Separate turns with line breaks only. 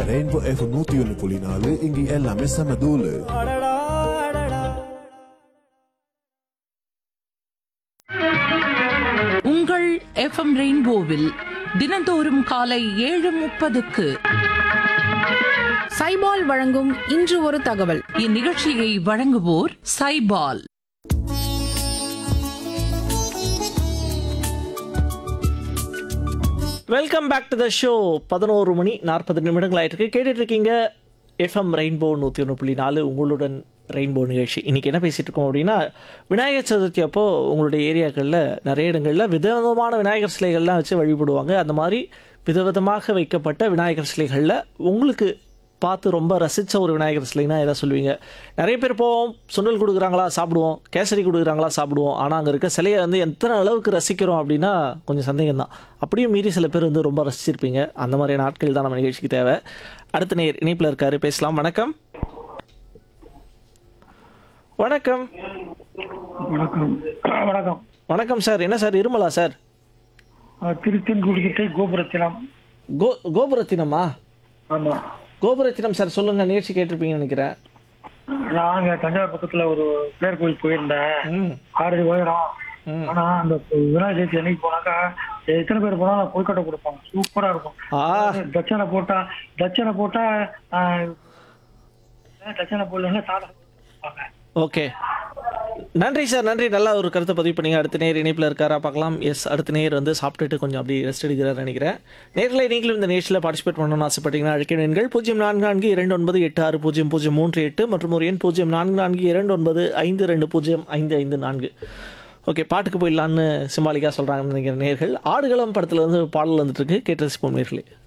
Rainbow FM 101.4 இங்க எல்லாமே செம தூளு.
உங்கள் எஃப்எம் ரெயின்போவில் தினந்தோறும் காலை 7:30க்கு
சைபால் வழங்கும் இன்று ஒரு தகவல்.
இந்நிகழ்ச்சியை வழங்குவோர் Saibol.
Welcome back to the show. 11 மணி 40 நிமிடங்கள் ஆயிட்டு கேட்டுட்டு இருக்கீங்க எஃப்எம் ரெயின்போ 101.4 உங்களுடன் ரெயின்போ நிகழ்ச்சி. இன்றைக்கி என்ன பேசிகிட்டு இருக்கோம் அப்படின்னா, விநாயகர் சதுர்த்தி அப்போது உங்களுடைய ஏரியாக்களில் நிறைய இடங்களில் விதவிதமான விநாயகர் சிலைகள்லாம் வச்சு வழிபடுவாங்க. அந்த மாதிரி விதவிதமாக வைக்கப்பட்ட விநாயகர் சிலைகளில் உங்களுக்கு பார்த்து ரொம்ப ரசித்த ஒரு விநாயகர் சிலைனா எதை சொல்லுவீங்க? நிறைய பேர் போவோம், சுண்டல் கொடுக்குறாங்களா சாப்பிடுவோம், கேசரி கொடுக்குறாங்களா சாப்பிடுவோம். ஆனால் அங்கே இருக்க சிலையை வந்து எத்தனை அளவுக்கு ரசிக்கிறோம் அப்படின்னா கொஞ்சம் சந்தேகம் தான். அப்படியும் மீறி சில பேர் வந்து ரொம்ப ரசிச்சிருப்பீங்க. அந்த மாதிரியான ஆட்கள் தான் நம்ம நிகழ்ச்சிக்கு தேவை. அடுத்த நேர் இணைப்பில் இருக்காரு, பேசலாம். வணக்கம். வணக்கம்.
வணக்கம். வணக்கம்.
வணக்கம் சார். என்ன சார் இருமலா சார்?
திருத்தென்குடிக்கிட்டே கோபுரத்தினம்.
கோபுரத்தினமா?
ஆமாம்,
கோபுரத்தினம் சார். சொல்லுங்கள், நிகழ்ச்சி கேட்டிருப்பீங்கன்னு நினைக்கிறேன்.
நாங்கள் தஞ்சாவூர் பக்கத்தில் ஒரு பேர் கோயில் போயிருந்தேன். 6 உயரம். ஆனால் அந்த விநாயகர் சதுர்த்தி அன்னைக்கு போனாக்கா எத்தனை பேர் போனாலும் கொழுக்கட்டை கொடுப்பாங்க. சூப்பராக இருக்கும். தட்சணை போட்டால் தட்சணை போடலன்னா சாதம் கொடுப்பாங்க.
ஓகே, நன்றி சார், நன்றி. நல்லா ஒரு கருத்தை பதிவு பண்ணீங்க. அடுத்த நேர் இணைப்பில் இருக்காரா பார்க்கலாம். எஸ், அடுத்த நேர் வந்து சாப்பிட்டுட்டு கொஞ்சம் அப்படி ரெஸ்ட் எடுக்கிறாரு நினைக்கிறேன். நேரில் நீங்களும் இந்த நிகழ்ச்சியில் பார்ட்டிசிபேட் பண்ணணும்னு ஆசைப்பட்டீங்கன்னா அழைக்க எண்கள் 0442298038 மற்றும் ஒரு எண் 044229520554. ஓகே, பாட்டுக்கு போயிடலான்னு சிம்பாலிக்காக சொல்கிறாங்கன்னு நினைக்கிற நேர்கள். ஆடுகளம் படத்தில் வந்து பாடல் வந்துட்டு இருக்கு, கேட்டு ரசிப்போம் நேர்களே.